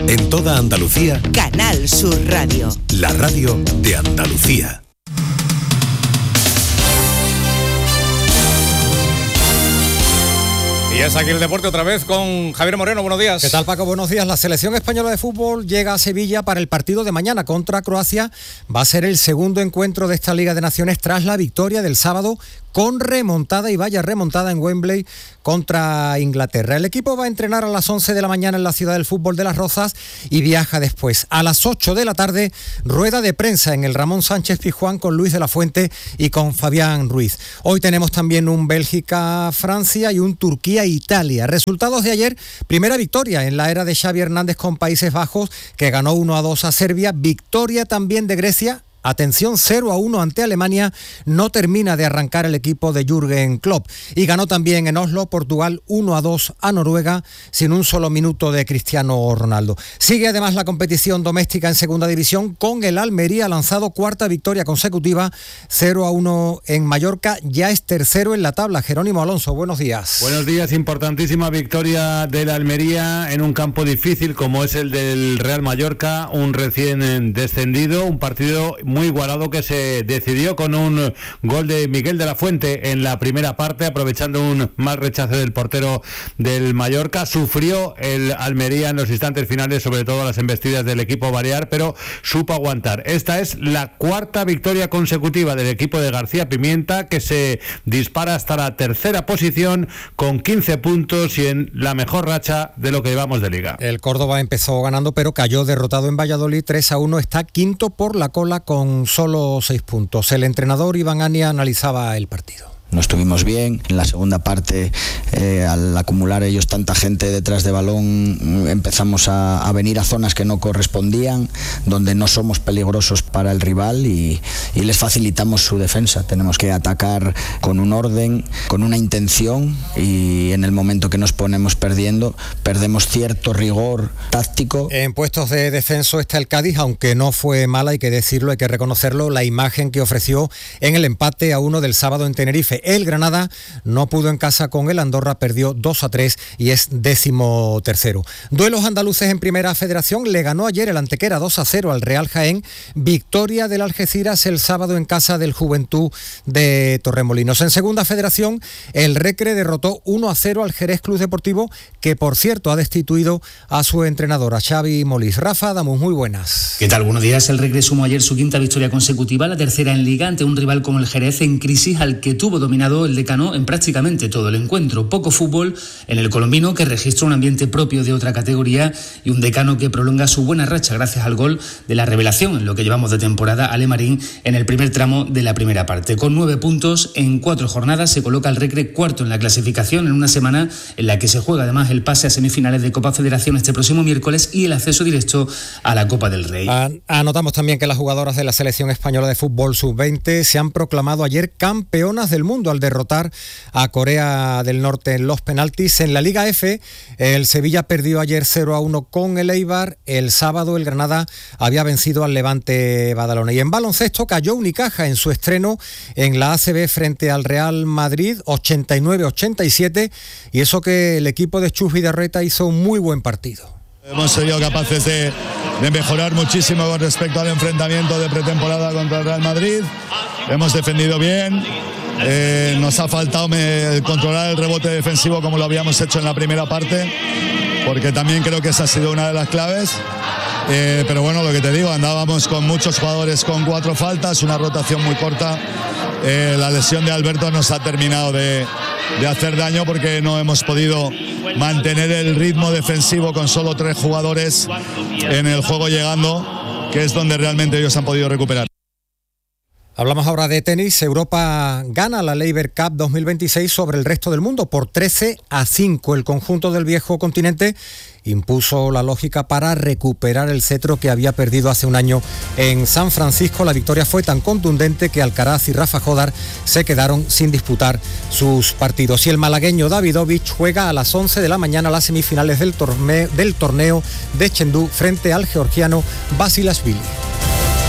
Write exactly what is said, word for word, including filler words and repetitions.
En toda Andalucía, Canal Sur Radio. La radio de Andalucía. Y es aquí el deporte otra vez con Javier Moreno. Buenos días. ¿Qué tal, Paco? Buenos días. La selección española de fútbol llega a Sevilla para el partido de mañana contra Croacia. Va a ser el segundo encuentro de esta Liga de Naciones tras la victoria del sábado con remontada, y vaya remontada, en Wembley contra Inglaterra. El equipo va a entrenar a las once de la mañana en la Ciudad del Fútbol de Las Rozas y viaja después. A las ocho de la tarde, rueda de prensa en el Ramón Sánchez Pizjuán con Luis de la Fuente y con Fabián Ruiz. Hoy tenemos también un Bélgica-Francia y un Turquía-Italia. Resultados de ayer: primera victoria en la era de Xavi Hernández con Países Bajos, que ganó uno a dos a Serbia. Victoria también de Grecia. Atención, cero a uno ante Alemania. No termina de arrancar el equipo de Jürgen Klopp. Y ganó también en Oslo, Portugal, uno a dos a Noruega, sin un solo minuto de Cristiano Ronaldo. Sigue además la competición doméstica en segunda división, con el Almería lanzado cuarta victoria consecutiva, cero a uno en Mallorca. Ya es tercero en la tabla. Jerónimo Alonso, buenos días. Buenos días. Importantísima victoria del Almería en un campo difícil como es el del Real Mallorca, un recién descendido, un partido muy igualado que se decidió con un gol de Miguel de la Fuente en la primera parte, aprovechando un mal rechace del portero del Mallorca. Sufrió el Almería en los instantes finales, sobre todo las embestidas del equipo balear, pero supo aguantar. Esta es la cuarta victoria consecutiva del equipo de García Pimienta, que se dispara hasta la tercera posición con quince puntos y en la mejor racha de lo que llevamos de liga. El Córdoba empezó ganando, pero cayó derrotado en Valladolid tres a uno. Está quinto por la cola con con solo seis puntos. El entrenador Iván Ania analizaba el partido. No estuvimos bien. En la segunda parte, eh, al acumular ellos tanta gente detrás de balón, empezamos a, a venir a zonas que no correspondían, donde no somos peligrosos para el rival y, y les facilitamos su defensa. Tenemos que atacar con un orden, con una intención, y en el momento que nos ponemos perdiendo, perdemos cierto rigor táctico. En puestos de descenso está el Cádiz, aunque no fue mala, hay que decirlo, hay que reconocerlo, la imagen que ofreció en el empate a uno del sábado en Tenerife. El Granada no pudo en casa con el Andorra, perdió dos a tres y es décimo tercero. Duelos andaluces en Primera Federación. Le ganó ayer el Antequera dos a cero al Real Jaén. Victoria del Algeciras el sábado en casa del Juventud de Torremolinos. En Segunda Federación, el Recre derrotó uno a cero al Jerez Club Deportivo, que por cierto ha destituido a su entrenador, a Xavi Molís. Rafa, damos muy buenas. ¿Qué tal? Buenos días. El Recre sumó ayer su quinta victoria consecutiva, la tercera en Liga, ante un rival como el Jerez en crisis, al que tuvo dominado el decano en prácticamente todo el encuentro. Poco fútbol en el colombino, que registra un ambiente propio de otra categoría, y un decano que prolonga su buena racha gracias al gol de la revelación en lo que llevamos de temporada, Ale Marín, en el primer tramo de la primera parte. Con nueve puntos en cuatro jornadas se coloca el Recre cuarto en la clasificación, en una semana en la que se juega además el pase a semifinales de Copa Federación este próximo miércoles y el acceso directo a la Copa del Rey. Anotamos también que las jugadoras de la selección española de fútbol sub veinte se han proclamado ayer campeonas del mundo al derrotar a Corea del Norte en los penaltis. En la Liga F, el Sevilla perdió ayer cero a uno con el Eibar. El sábado el Granada había vencido al Levante Badalona. Y en baloncesto cayó Unicaja en su estreno en la A C B frente al Real Madrid, ochenta y nueve a ochenta y siete, y eso que el equipo de Chus Vidarreta hizo un muy buen partido. Hemos sido capaces de, de mejorar muchísimo con respecto al enfrentamiento de pretemporada contra el Real Madrid. Hemos defendido bien. Eh, nos ha faltado me, controlar el rebote defensivo como lo habíamos hecho en la primera parte, porque también creo que esa ha sido una de las claves. Eh, pero bueno, lo que te digo, andábamos con muchos jugadores con cuatro faltas, una rotación muy corta. Eh, la lesión de Alberto nos ha terminado de, de hacer daño, porque no hemos podido mantener el ritmo defensivo con solo tres jugadores en el juego llegando, que es donde realmente ellos han podido recuperar. Hablamos ahora de tenis. Europa gana la Laver Cup dos mil veintiséis sobre el resto del mundo por trece a cinco. El conjunto del viejo continente impuso la lógica para recuperar el cetro que había perdido hace un año en San Francisco. La victoria fue tan contundente que Alcaraz y Rafa Jodar se quedaron sin disputar sus partidos. Y el malagueño Davidovich juega a las once de la mañana las semifinales del torneo, del torneo de Chengdu frente al georgiano Basilashvili.